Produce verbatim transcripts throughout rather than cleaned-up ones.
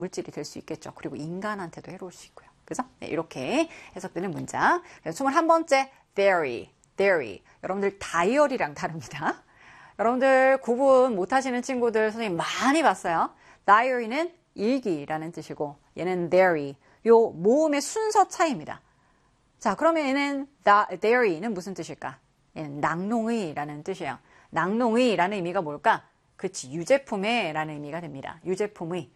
물질이 될 수 있겠죠. 그리고 인간한테도 해로울 수 있고요. 그죠? 네, 이렇게 해석되는 문장. 스물한 번째, theory, theory. 여러분들 다이어리랑 다릅니다. 여러분들 구분 못하시는 친구들 선생님 많이 봤어요. 다이어리는 일기라는 뜻이고 얘는 theory, 요 모음의 순서 차이입니다. 자, 그러면 얘는 theory는 무슨 뜻일까? 얘는 낭농의라는 뜻이에요. 낭농의라는 의미가 뭘까? 그치, 유제품의 라는 의미가 됩니다. 유제품의.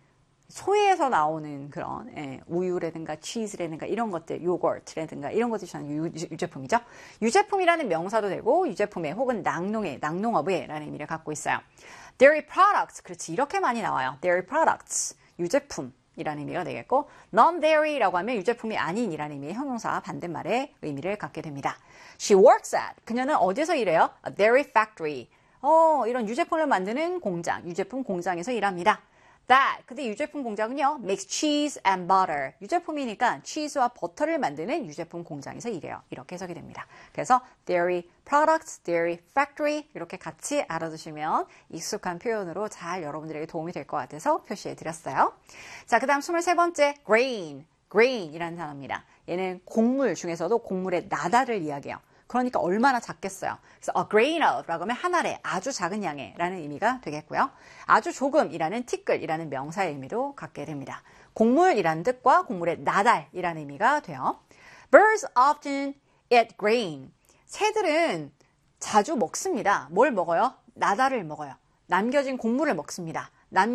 소에서 나오는 그런 예, 우유라든가 치즈라든가 이런 것들, 요거트라든가 이런 것들이 저는 유, 유제품이죠. 유제품이라는 명사도 되고 유제품의 혹은 낭농의, 낭농업의 라는 의미를 갖고 있어요. Dairy products, 그렇지, 이렇게 많이 나와요. Dairy products, 유제품이라는 의미가 되겠고 non-dairy라고 하면 유제품이 아닌이라는 의미의 형용사 반대말의 의미를 갖게 됩니다. She works at, 그녀는 어디서 일해요? A dairy factory. 어, 이런 유제품을 만드는 공장, 유제품 공장에서 일합니다. That, 근데 유제품 공장은요, makes cheese and butter. 유제품이니까 치즈와 버터를 만드는 유제품 공장에서 일해요. 이렇게 해석이 됩니다. 그래서 dairy products, dairy factory 이렇게 같이 알아두시면 익숙한 표현으로 잘 여러분들에게 도움이 될 것 같아서 표시해 드렸어요. 자, 그 다음 스물세 번째, grain. grain이라는 단어입니다. 얘는 곡물 중에서도 곡물의 나달을 이야기해요. 그러니까 얼마나 작겠어요. 그래서 a grain of 라고 하면 한 알의 아주 작은 양의 라는 의미가 되겠고요. 아주 조금이라는 티끌이라는 명사의 의미도 갖게 됩니다. 곡물이라는 뜻과 곡물의 나달이라는 의미가 돼요. Birds often eat grain. 새들은 자주 먹습니다. 뭘 먹어요? 나달을 먹어요. 남겨진 곡물을 먹습니다.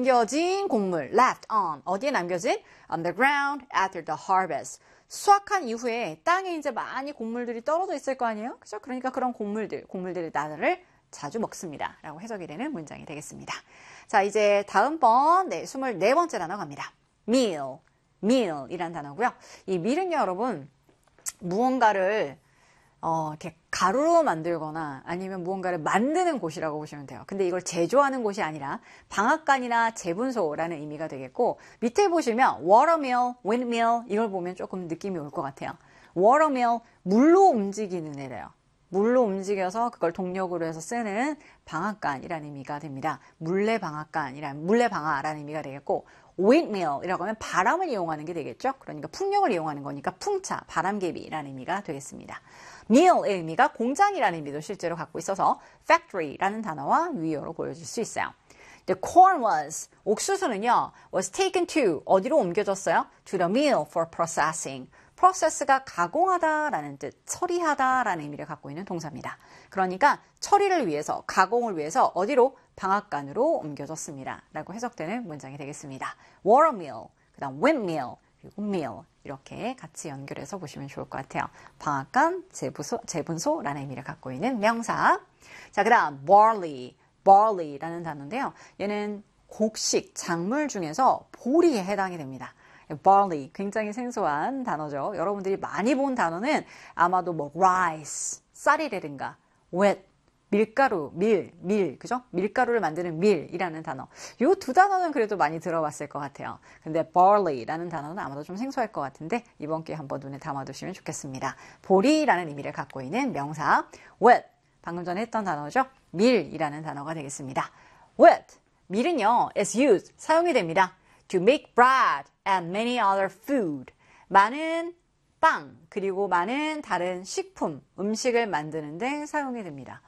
남겨진 곡물, left on. 어디에 남겨진? On the ground after the harvest. 수확한 이후에 땅에 이제 많이 곡물들이 떨어져 있을 거 아니에요? 그죠? 그러니까 그런 곡물들, 곡물들의 나달을 자주 먹습니다. 라고 해석이 되는 문장이 되겠습니다. 자, 이제 다음번, 네, 스물네 번째 단어 갑니다. meal, meal이란 단어고요. 이 meal은요, 여러분, 무언가를 어, 이렇게 가루로 만들거나 아니면 무언가를 만드는 곳이라고 보시면 돼요. 근데 이걸 제조하는 곳이 아니라 방앗간이나 재분소라는 의미가 되겠고, 밑에 보시면 watermill, windmill 이걸 보면 조금 느낌이 올 것 같아요. watermill, 물로 움직이는 애래요. 물로 움직여서 그걸 동력으로 해서 쓰는 방앗간이라는 의미가 됩니다. 물레방앗간이라는, 물레방아라는 의미가 되겠고, windmill이라고 하면 바람을 이용하는 게 되겠죠. 그러니까 풍력을 이용하는 거니까 풍차, 바람개비라는 의미가 되겠습니다. mill의 의미가 공장이라는 의미도 실제로 갖고 있어서 factory라는 단어와 유의어로 보여질 수 있어요. The corn was, 옥수수는요, was taken to, 어디로 옮겨졌어요? To the mill for processing. process가 가공하다라는 뜻, 처리하다라는 의미를 갖고 있는 동사입니다. 그러니까 처리를 위해서, 가공을 위해서 어디로? 방앗간으로 옮겨졌습니다. 라고 해석되는 문장이 되겠습니다. watermill, 그 다음 windmill, 그리고 mill 이렇게 같이 연결해서 보시면 좋을 것 같아요. 방앗간, 재분소, 재분소라는 의미를 갖고 있는 명사. 자, 그 다음 barley, barley라는 단어인데요. 얘는 곡식, 작물 중에서 보리에 해당이 됩니다. barley, 굉장히 생소한 단어죠. 여러분들이 많이 본 단어는 아마도 뭐 rice, 쌀이라든가 wheat, 밀가루, 밀, 밀, 그죠? 밀가루를 만드는 밀이라는 단어. 요 두 단어는 그래도 많이 들어봤을 것 같아요. 근데 barley라는 단어는 아마도 좀 생소할 것 같은데 이번 기회에 한번 눈에 담아두시면 좋겠습니다. 보리라는 의미를 갖고 있는 명사 wheat, 방금 전에 했던 단어죠. 밀이라는 단어가 되겠습니다. wheat, 밀은요, is used, 사용이 됩니다. to make bread and many other food. 많은 빵, 그리고 많은 다른 식품, 음식을 만드는 데 사용이 됩니다.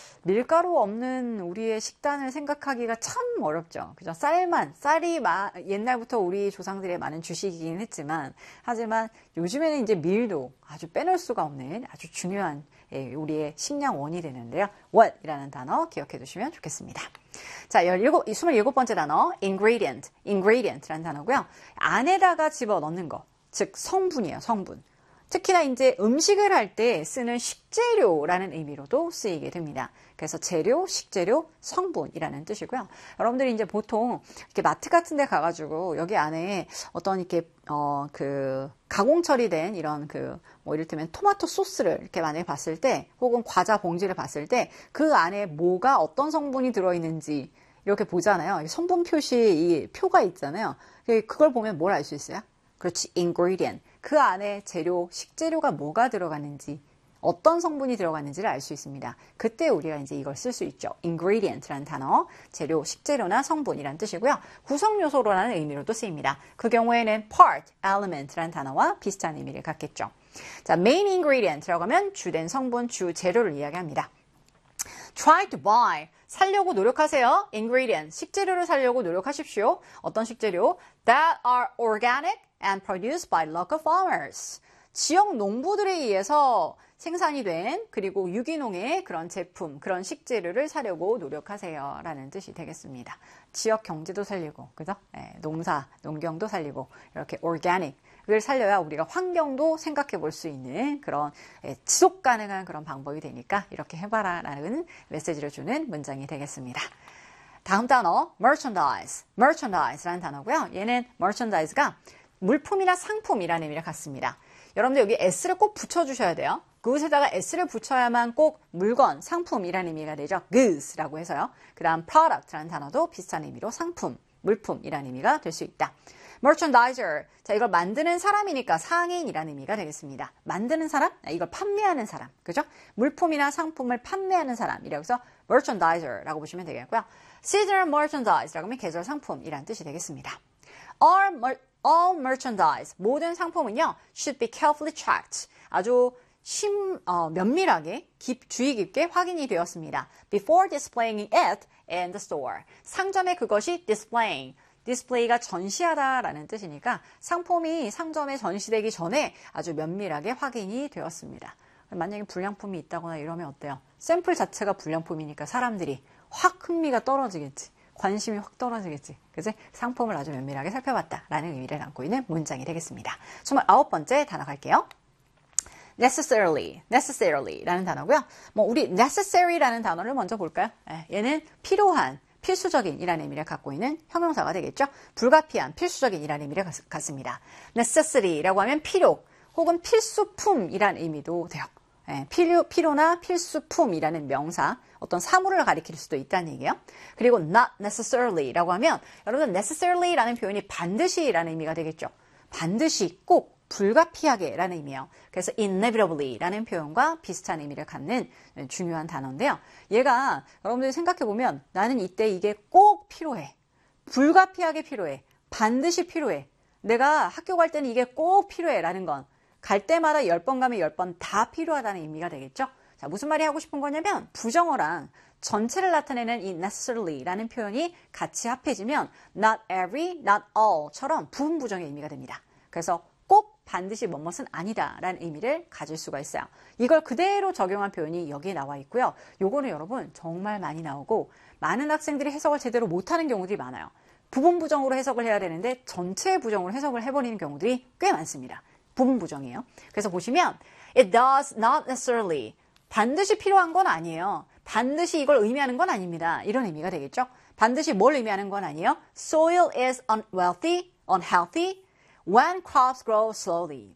밀가루 없는 우리의 식단을 생각하기가 참 어렵죠. 그죠? 쌀만, 쌀이 마, 옛날부터 우리 조상들의 많은 주식이긴 했지만, 하지만 요즘에는 이제 밀도 아주 빼놓을 수가 없는 아주 중요한 예, 우리의 식량원이 되는데요. what이라는 단어 기억해 두시면 좋겠습니다. 자, 스물일곱 번째 단어, ingredient, ingredient라는 단어고요. 안에다가 집어 넣는 거, 즉 성분이에요, 성분. 특히나 이제 음식을 할 때 쓰는 식재료라는 의미로도 쓰이게 됩니다. 그래서 재료, 식재료, 성분이라는 뜻이고요. 여러분들이 이제 보통 이렇게 마트 같은 데 가가지고 여기 안에 어떤 이렇게, 어, 그, 가공 처리된 이런 그, 뭐 이를테면 토마토 소스를 이렇게 만약에 봤을 때, 혹은 과자 봉지를 봤을 때, 그 안에 뭐가 어떤 성분이 들어있는지 이렇게 보잖아요. 성분 표시 이 표가 있잖아요. 그걸 보면 뭘 알 수 있어요? 그렇지, ingredient. 그 안에 재료, 식재료가 뭐가 들어가는지, 어떤 성분이 들어갔는지를 알 수 있습니다. 그때 우리가 이제 이걸 쓸 수 있죠. ingredient라는 단어, 재료, 식재료나 성분이란 뜻이고요. 구성 요소로라는 의미로도 쓰입니다. 그 경우에는 part, element라는 단어와 비슷한 의미를 갖겠죠. 자, main ingredient라고 하면 주된 성분, 주 재료를 이야기합니다. Try to buy. 살려고 노력하세요. ingredient. 식재료를 살려고 노력하십시오. 어떤 식재료? That are organic and produced by local farmers. 지역 농부들에 의해서 생산이 된 그리고 유기농의 그런 제품, 그런 식재료를 사려고 노력하세요. 라는 뜻이 되겠습니다. 지역 경제도 살리고, 그죠? 네, 농사, 농경도 살리고, 이렇게 organic을 살려야 우리가 환경도 생각해 볼 수 있는 그런 예, 지속 가능한 그런 방법이 되니까 이렇게 해봐라 라는 메시지를 주는 문장이 되겠습니다. 다음 단어, merchandise. merchandise라는 단어고요. 얘는 merchandise가 물품이나 상품이라는 의미를 갖습니다. 여러분들 여기 s를 꼭 붙여주셔야 돼요. 그것에다가 s를 붙여야만 꼭 물건, 상품이라는 의미가 되죠. goods라고 해서요. 그 다음 product라는 단어도 비슷한 의미로 상품, 물품이라는 의미가 될 수 있다. merchandiser, 자 이걸 만드는 사람이니까 상인이라는 의미가 되겠습니다. 만드는 사람, 이걸 판매하는 사람, 그죠? 물품이나 상품을 판매하는 사람이라고 해서 merchandiser라고 보시면 되겠고요. seasonal merchandise라고 하면 계절 상품이라는 뜻이 되겠습니다. all, mer, all merchandise, 모든 상품은요 should be carefully checked, 아주 심, 어, 면밀하게 깊, 주의 깊게 확인이 되었습니다. Before displaying it in the store. 상점에 그것이 displaying, 디스플레이가 전시하다라는 뜻이니까 상품이 상점에 전시되기 전에 아주 면밀하게 확인이 되었습니다. 만약에 불량품이 있다거나 이러면 어때요? 샘플 자체가 불량품이니까 사람들이 확 흥미가 떨어지겠지. 관심이 확 떨어지겠지. 그치? 상품을 아주 면밀하게 살펴봤다라는 의미를 담고 있는 문장이 되겠습니다. 스물아홉 번째 단어 갈게요. necessarily, necessarily라는 단어고요. 뭐 우리 necessary라는 단어를 먼저 볼까요? 얘는 필요한, 필수적인 이라는 의미를 갖고 있는 형용사가 되겠죠. 불가피한, 필수적인 이라는 의미를 갖습니다. necessity라고 하면 필요 혹은 필수품이라는 의미도 돼요. 필요, 필요나 필수품이라는 명사, 어떤 사물을 가리킬 수도 있다는 얘기예요. 그리고 not necessarily라고 하면 여러분 necessarily라는 표현이 반드시라는 의미가 되겠죠. 반드시 꼭 불가피하게 라는 의미예요. 그래서 inevitably 라는 표현과 비슷한 의미를 갖는 중요한 단어인데요. 얘가 여러분들이 생각해보면 나는 이때 이게 꼭 필요해. 불가피하게 필요해. 반드시 필요해. 내가 학교 갈 때는 이게 꼭 필요해 라는 건 갈 때마다 열 번 가면 열 번 다 필요하다는 의미가 되겠죠. 자, 무슨 말이 하고 싶은 거냐면 부정어랑 전체를 나타내는 이 necessarily라는 표현이 같이 합해지면 not every, not all처럼 부분부정의 의미가 됩니다. 그래서 꼭 반드시 뭐뭇은 아니다 라는 의미를 가질 수가 있어요. 이걸 그대로 적용한 표현이 여기에 나와 있고요. 요거는 여러분 정말 많이 나오고 많은 학생들이 해석을 제대로 못하는 경우들이 많아요. 부분 부정으로 해석을 해야 되는데 전체 부정으로 해석을 해버리는 경우들이 꽤 많습니다. 부분 부정이에요. 그래서 보시면 it does not necessarily, 반드시 필요한 건 아니에요. 반드시 이걸 의미하는 건 아닙니다. 이런 의미가 되겠죠. 반드시 뭘 의미하는 건 아니에요. Soil is unwealthy, unhealthy when crops grow slowly.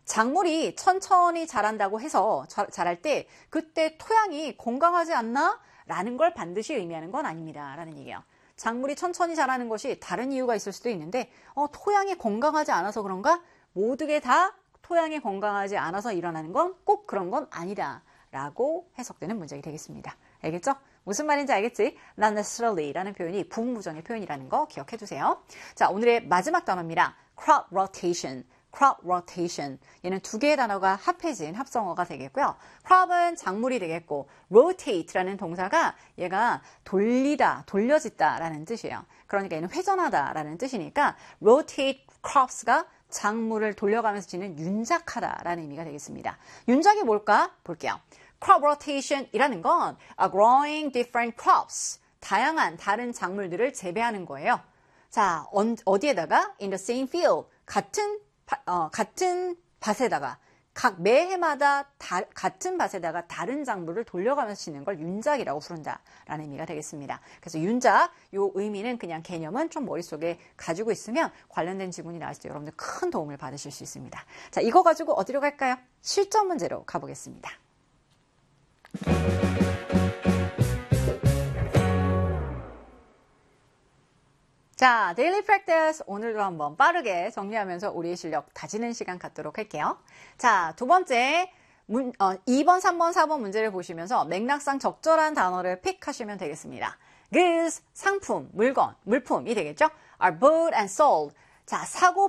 작물이 천천히 자란다고 해서 자, 자랄 때 그때 토양이 건강하지 않나? 라는 걸 반드시 의미하는 건 아닙니다. 라는 얘기예요. 작물이 천천히 자라는 것이 다른 이유가 있을 수도 있는데 어, 토양이 건강하지 않아서 그런가? 모두게 다 토양이 건강하지 않아서 일어나는 건 꼭 그런 건 아니다. 라고 해석되는 문장이 되겠습니다. 알겠죠? 무슨 말인지 알겠지? Not necessarily 라는 표현이 부분부정의 표현이라는 거 기억해 두세요. 자, 오늘의 마지막 단어입니다. crop rotation. crop rotation. 얘는 두 개의 단어가 합해진 합성어가 되겠고요. crop은 작물이 되겠고 rotate라는 동사가 얘가 돌리다, 돌려짓다 라는 뜻이에요. 그러니까 얘는 회전하다 라는 뜻이니까 rotate crops가 작물을 돌려가면서 지는 윤작하다라는 의미가 되겠습니다. 윤작이 뭘까? 볼게요. crop rotation이라는 건 a growing different crops, 다양한 다른 작물들을 재배하는 거예요. 자, 어디에다가? in the same field, 같은, 어, 같은 밭에다가 각 매해마다 다, 같은 밭에다가 다른 작물을 돌려가면서 짓는 걸 윤작이라고 부른다라는 의미가 되겠습니다. 그래서 윤작, 요 의미는 그냥 개념은 좀 머릿속에 가지고 있으면 관련된 지문이 나왔을 때 여러분들 큰 도움을 받으실 수 있습니다. 자, 이거 가지고 어디로 갈까요? 실전 문제로 가보겠습니다. 자, 데일리 프랙티스 오늘도 한번 빠르게 정리하면서 우리의 실력 다지는 시간 갖도록 할게요. 자, 두 번째 문, 어, 이 번, 삼 번, 사 번 문제를 보시면서 맥락상 적절한 단어를 픽하시면 되겠습니다. goods, 상품, 물건, 물품이 되겠죠? are bought and sold. 자, 사고